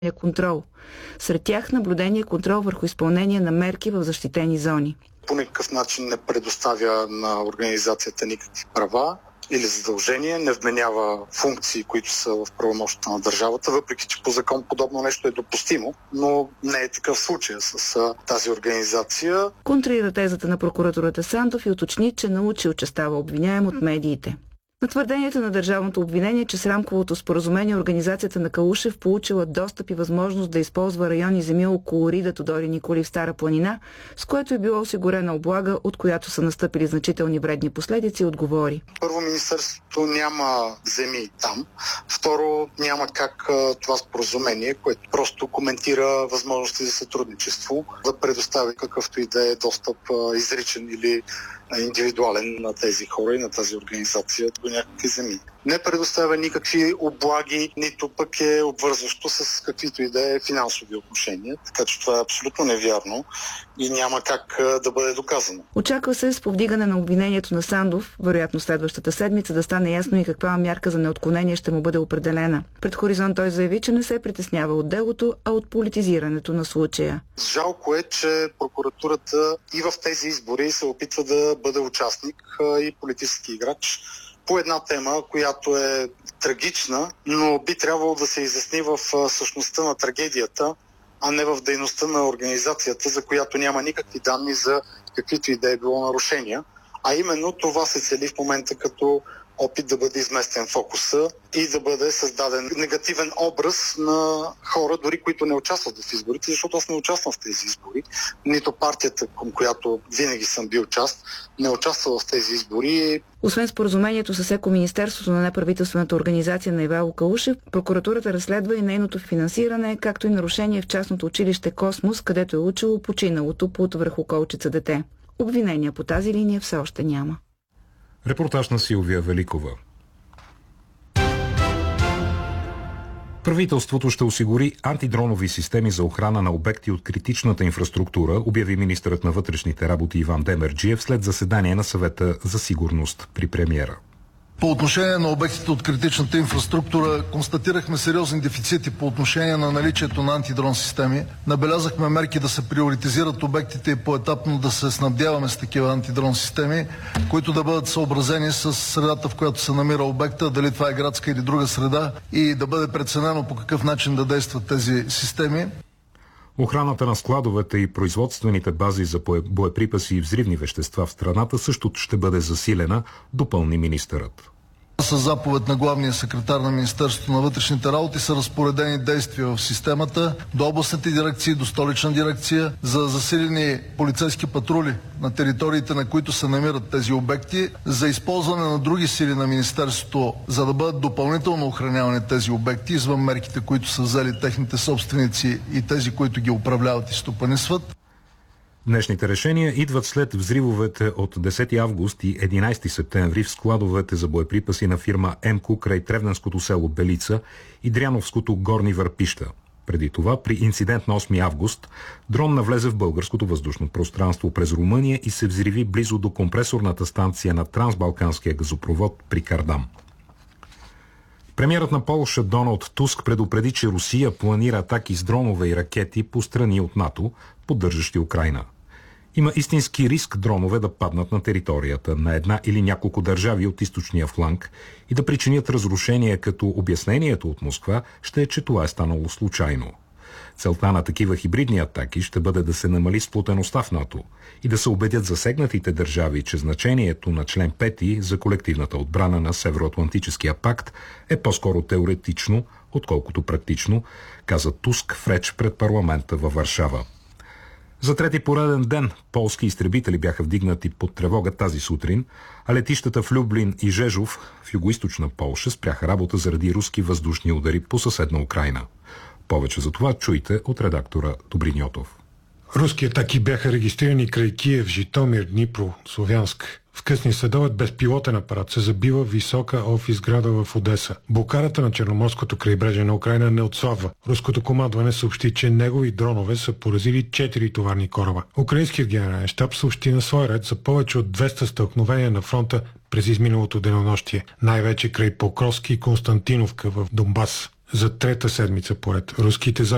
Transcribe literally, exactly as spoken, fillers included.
контрол. Сред тях наблюдение и контрол върху изпълнение на мерки в защитени зони. По никакъв начин не предоставя на организацията никакви права или задължения, не вменява функции, които са в правомощията на държавата, въпреки че по закон подобно нещо е допустимо, но не е такъв случай с тази организация. Контрира тезата на прокуратурата Сандов и уточни, че научил, че става обвиняем от медиите. На твърдението на държавното обвинение, че с рамковото споразумение организацията на Калушев получила достъп и възможност да използва райони земи около Рида, Тодор и Николи в Стара планина, с което е била осигурена облага, от която са настъпили значителни вредни последици, отговори. Първо, министерството няма земи там. Второ, няма как това споразумение, което просто коментира възможности за сътрудничество, да предостави какъвто и да е достъп изричен или индивидуален на тези хора и на тази организация до някакви земи. Не предоставя никакви облаги, нито пък е обвързващо с каквито и да е финансови отношения. Така че това е абсолютно невярно и няма как да бъде доказано. Очаква се с повдигане на обвинението на Сандов, вероятно следващата седмица, да стане ясно и каква мярка за неотклонение ще му бъде определена. Пред Хоризонт той заяви, че не се притеснява от делото, а от политизирането на случая. Жалко е, че прокуратурата и в тези избори се опитва да бъде участник и политически играч по една тема, която е трагична, но би трябвало да се изясни в същността на трагедията, а не в дейността на организацията, за която няма никакви данни за каквито и да е било нарушения. А именно това се цели в момента като опит да бъде изместен фокуса и да бъде създаден негативен образ на хора, дори които не участват в изборите, защото аз не участвам в тези избори. Нито партията, към която винаги съм бил част, не участва в тези избори. Освен споразумението с Еко-министерството на неправителствената организация на Ивайло Калушев, прокуратурата разследва и нейното финансиране, както и нарушение в частното училище Космос, където е учило починалото под връхоколчица дете. Обвинения по тази линия все още няма. Репортаж на Силвия Великова. Правителството ще осигури антидронови системи за охрана на обекти от критичната инфраструктура, обяви министърът на вътрешните работи Иван Демерджиев след заседание на съвета за сигурност при премиера. По отношение на обектите от критичната инфраструктура констатирахме сериозни дефицити по отношение на наличието на антидрон системи. Набелязахме мерки да се приоритизират обектите и поетапно да се снабдяваме с такива антидрон системи, които да бъдат съобразени с средата, в която се намира обекта, дали това е градска или друга среда, и да бъде преценено по какъв начин да действат тези системи. Охраната на складовете и производствените бази за боеприпаси и взривни вещества в страната също ще бъде засилена, допълни министърът. С заповед на главния секретар на Министерството на вътрешните работи са разпоредени действия в системата до областните дирекции, до столична дирекция за засилени полицейски патрули на териториите, на които се намират тези обекти, за използване на други сили на Министерството, за да бъдат допълнително охранявани тези обекти, извън мерките, които са взели техните собственици и тези, които ги управляват и стопанисват. Днешните решения идват след взривовете от десети август и единайсети септември в складовете за боеприпаси на фирма ЕМКО край Тревненското село Белица и Дряновското Горни Върпища. Преди това, при инцидент на осми август, дрон навлезе в българското въздушно пространство през Румъния и се взриви близо до компресорната станция на трансбалканския газопровод при Кардам. Премиерът на Полша Доналд Туск предупреди, че Русия планира атаки с дронове и ракети по страни от НАТО, поддържащи Украйна. Има истински риск дронове да паднат на територията на една или няколко държави от източния фланг и да причинят разрушение, като обяснението от Москва ще е, че това е станало случайно. Целта на такива хибридни атаки ще бъде да се намали сплотеността в НАТО и да се убедят засегнатите държави, че значението на член пети за колективната отбрана на Североатлантическия пакт е по-скоро теоретично, отколкото практично, каза Туск в реч пред парламента във Варшава. За трети пореден ден полски изтребители бяха вдигнати под тревога тази сутрин, а летищата в Люблин и Жежов в югоизточна Полша спряха работа заради руски въздушни удари по съседна Украйна. Повече за това чуйте от редактора Добрин Йотов. Руски атаки бяха регистрирани край Киев, Житомир, Днипро, Словянск. В късния следобед безпилотен апарат се забива в висока офис града в Одеса. Блокадата на Черноморското крайбрежие на Украйна не отслабва. Руското командване съобщи, че негови дронове са поразили четири товарни кораба. Украинският генерален щаб съобщи на свой ред за повече от двеста стълкновения на фронта през изминалото денонощие, най-вече край Покровски и Константиновка в Донбас. За трета седмица поред руските